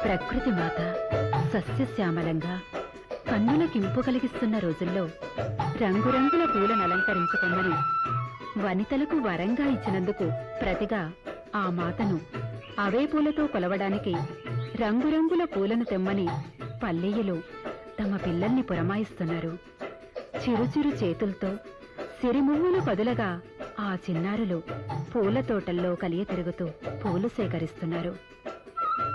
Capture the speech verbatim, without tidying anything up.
ప్రకృతి మాత సస్యశ్యామలంగా కన్నులకింపు కలిగిస్తున్న రోజుల్లో రంగురంగుల పూలను అలంకరించుకొమ్మని వనితలకు వరంగా ఇచ్చినందుకు ప్రతిగా ఆ మాతను అవే పూలతో కొలవడానికి రంగురంగుల పూలను తెమ్మని పల్లెయ్యలు తమ పిల్లల్ని పురమాయిస్తున్నారు. చిరుచిరు చేతులతో సిరిమువ్వులు కదులగా ఆ చిన్నారులు పూల తోటల్లో కలియ తిరుగుతూ పూలు సేకరిస్తున్నారు.